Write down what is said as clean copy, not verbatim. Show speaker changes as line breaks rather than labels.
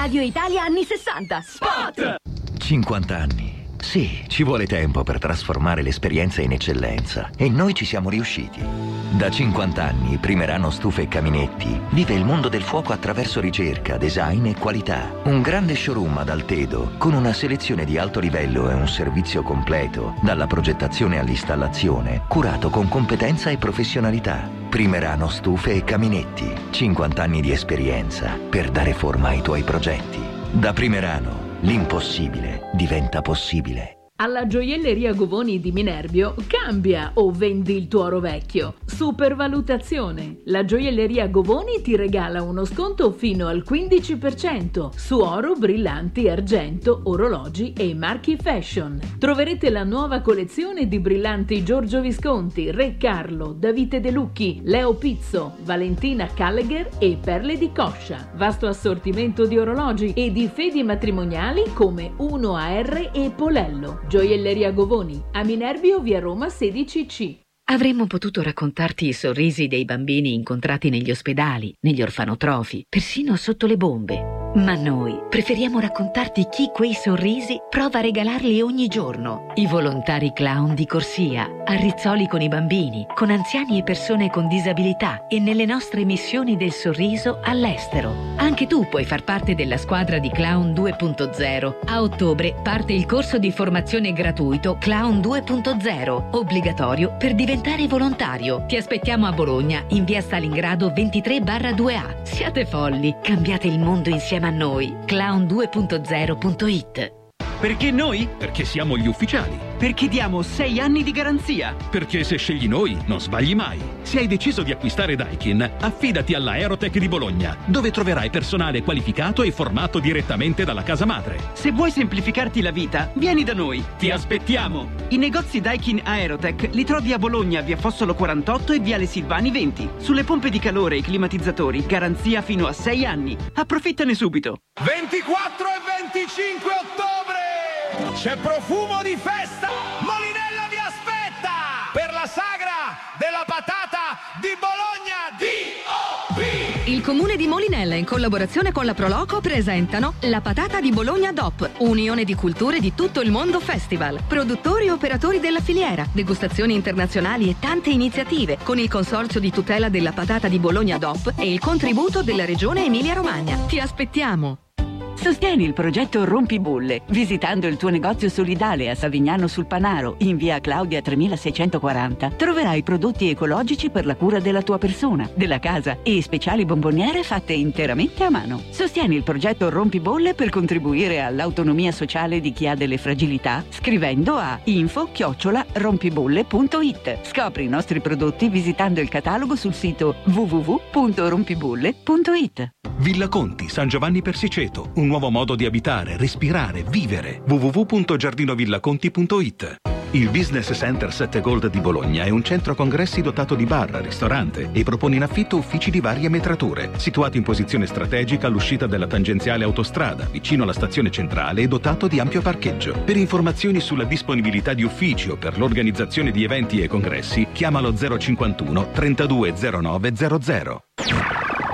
Radio Italia anni 60. Spot!
50 anni. Sì, ci vuole tempo per trasformare l'esperienza in eccellenza e noi ci siamo riusciti. Da 50 anni Primerano Stufe e Caminetti vive il mondo del fuoco attraverso ricerca, design e qualità. Un grande showroom ad Altedo con una selezione di alto livello e un servizio completo, dalla progettazione all'installazione, curato con competenza e professionalità. Primerano Stufe e Caminetti, 50 anni di esperienza per dare forma ai tuoi progetti. Da Primerano l'impossibile diventa possibile.
Alla gioielleria Govoni di Minerbio cambia o vendi il tuo oro vecchio. Supervalutazione. La gioielleria Govoni ti regala uno sconto fino al 15% su oro, brillanti, argento, orologi e marchi fashion. Troverete la nuova collezione di brillanti Giorgio Visconti, Re Carlo, Davide De Lucchi, Leo Pizzo, Valentina Callegher e perle di Coscia. Vasto assortimento di orologi e di fedi matrimoniali come 1AR e Polello. Gioielleria Govoni, a Minerbio, via Roma 16C.
Avremmo potuto raccontarti i sorrisi dei bambini incontrati negli ospedali, negli orfanotrofi, persino sotto le bombe. Ma noi preferiamo raccontarti chi quei sorrisi prova a regalarli ogni giorno. I volontari clown di corsia, a Rizzoli con i bambini, con anziani e persone con disabilità e nelle nostre missioni del sorriso all'estero. Anche tu puoi far parte della squadra di Clown 2.0. A ottobre parte il corso di formazione gratuito Clown 2.0, obbligatorio per diventare volontario. Ti aspettiamo a Bologna, in via Stalingrado 23/2A. Siate folli, cambiate il mondo insieme a noi. Clown2.0.it.
Perché noi? Perché siamo gli ufficiali.
Perché diamo 6 anni di garanzia.
Perché se scegli noi non sbagli mai. Se hai deciso di acquistare Daikin, affidati alla Aerotech di Bologna, dove troverai personale qualificato e formato direttamente dalla casa madre.
Se vuoi semplificarti la vita, vieni da noi.
Ti aspettiamo.
I negozi Daikin Aerotech li trovi a Bologna, via Fossolo 48 e viale Silvani 20. Sulle pompe di calore e i climatizzatori, garanzia fino a 6 anni. Approfittane subito.
24 e 25 ottobre! C'è profumo di festa! Molinella vi aspetta! Per la sagra della patata di Bologna DOP!
Il comune di Molinella, in collaborazione con la Proloco, presentano La Patata di Bologna DOP, unione di culture di tutto il mondo festival. Produttori e operatori della filiera, degustazioni internazionali e tante iniziative, con il consorzio di tutela della patata di Bologna DOP e il contributo della regione Emilia-Romagna. Ti aspettiamo!
Sostieni il progetto Rompibolle visitando il tuo negozio solidale a Savignano sul Panaro, in via Claudia 3640. Troverai prodotti ecologici per la cura della tua persona, della casa e speciali bomboniere fatte interamente a mano. Sostieni il progetto Rompibolle per contribuire all'autonomia sociale di chi ha delle fragilità scrivendo a info@rompibolle.it. Scopri i nostri prodotti visitando il catalogo sul sito www.rompibolle.it.
Villa Conti, San Giovanni Persiceto, un nuovo modo di abitare, respirare, vivere. www.giardinovillaconti.it. Il Business Center 7 Gold di Bologna è un centro congressi dotato di bar, ristorante e propone in affitto uffici di varie metrature, situato in posizione strategica all'uscita della tangenziale autostrada, vicino alla stazione centrale e dotato di ampio parcheggio. Per informazioni sulla disponibilità di uffici o per l'organizzazione di eventi e congressi, chiamalo 051 320900.